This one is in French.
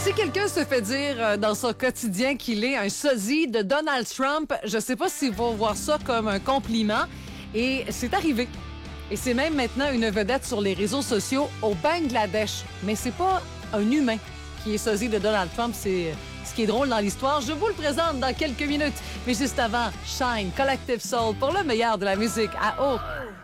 Si quelqu'un se fait dire dans son quotidien qu'il est un sosie de Donald Trump, je sais pas s'ils vont voir ça comme un compliment. Et c'est arrivé. Et c'est même maintenant une vedette sur les réseaux sociaux au Bangladesh. Mais c'est pas un humain qui est sosie de Donald Trump, c'est ce qui est drôle dans l'histoire. Je vous le présente dans quelques minutes. Mais juste avant, Shine, Collective Soul, pour le meilleur de la musique à haut.